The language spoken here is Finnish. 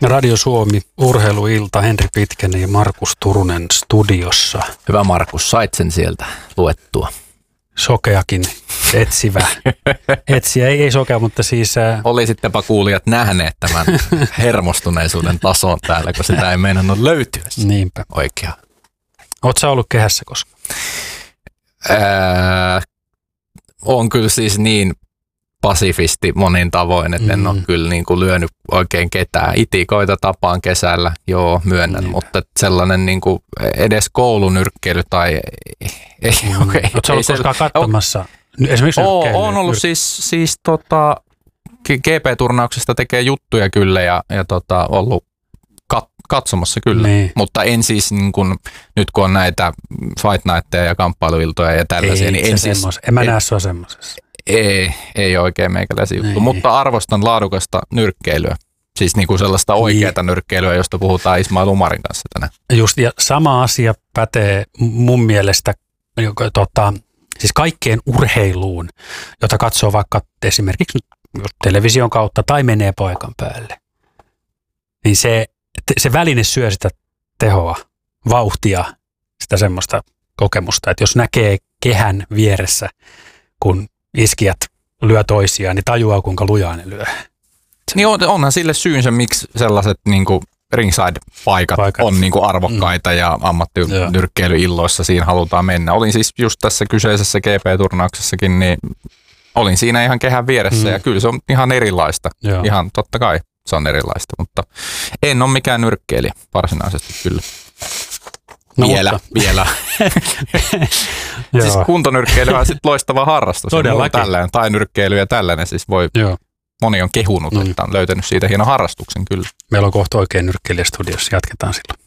Radio Suomi, urheiluilta, Henri Pitkänen ja Markus Turunen studiossa. Hyvä Markus, sait sen sieltä luettua. Sokeakin, etsivä. Etsiä, ei sokea, mutta siis... Olisittepa kuulijat nähneet tämän hermostuneisuuden tason täällä, kun sitä ei meinannut löytyä. Niinpä. Oikea. Ootko sä ollut kehässä koskaan? On kyllä siis niin pasifisti monin tavoin, että en ole kyllä niin kuin lyönyt oikein ketään. Itikoita tapaan kesällä, joo, myönnän, mutta sellainen niin kuin edes koulunyrkkeily tai ei oikein. Oletko sä ollut koskaan katsomassa esimerkiksi nyrkkeilyä? Olen ollut siis GP-turnauksesta tekee juttuja kyllä ja ollut katsomassa kyllä, niin. Mutta en siis niin kuin, nyt kun on näitä fight nightteja ja kamppailuiltoja ja tällaisia, ei, niin en mä näe sua semmoisessa. Ei oikein meikäläisiä juttu, mutta arvostan laadukasta nyrkkeilyä. Siis niin kuin sellaista oikeaa nyrkkeilyä, josta puhutaan Ismail Umarin kanssa tänään. Just, ja sama asia pätee mun mielestä siis kaikkeen urheiluun, jota katsoo vaikka esimerkiksi television kautta tai menee paikan päälle. Niin se väline syö sitä tehoa, vauhtia, sitä semmoista kokemusta, että jos näkee kehän vieressä, kun iskijät lyö toisiaan, niin tajuaa, kuinka lujaa ne lyö. Niin onhan sille syynsä, miksi sellaiset niin kuin ringside-paikat on niin kuin arvokkaita ja ammattinyrkkeilyilloissa siinä halutaan mennä. Olin siis just tässä kyseisessä GP-turnauksessakin, niin olin siinä ihan kehän vieressä ja kyllä se on ihan erilaista. Joo. Ihan totta kai se on erilaista, mutta en ole mikään nyrkkeilijä varsinaisesti kyllä. No, vielä. Siis kuntonyrkkeily on sitten loistava harrastus. Todellakin. Tai nyrkkeily ja tällainen. Siis moni on kehunut, että on löytänyt siitä hienon harrastuksen kyllä. Meillä on kohta oikein nyrkkeilijä studiossa. Jatketaan silloin.